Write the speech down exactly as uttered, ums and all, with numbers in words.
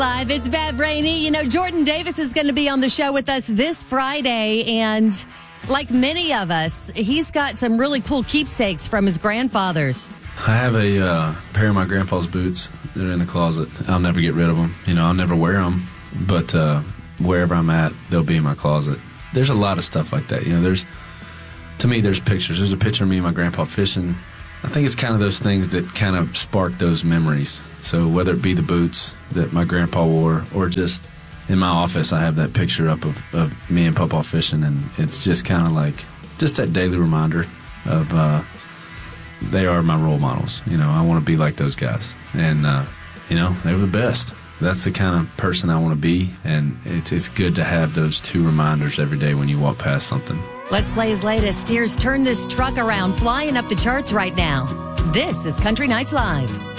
Live, it's Bev Rainey. You know, Jordan Davis is going to be on the show with us this Friday, and like many of us, he's got some really cool keepsakes from his grandfathers. I have a uh, pair of my grandpa's boots that are in the closet. I'll never get rid of them. You know, I'll never wear them, but uh, wherever I'm at, they'll be in my closet. There's a lot of stuff like that. You know, there's, to me, there's pictures. There's a picture of me and my grandpa fishing. I think it's kind of those things that kind of spark those memories. So whether it be the boots that my grandpa wore, or just in my office, I have that picture up of, of me and Papa fishing, and it's just kind of like just that daily reminder of uh, they are my role models. You know, I want to be like those guys, and uh, you know, they were the best. That's the kind of person I want to be, and it's it's good to have those two reminders every day when you walk past something. Let's play his latest. Steers Turn This Truck Around, flying up the charts right now. This is Country Nights Live.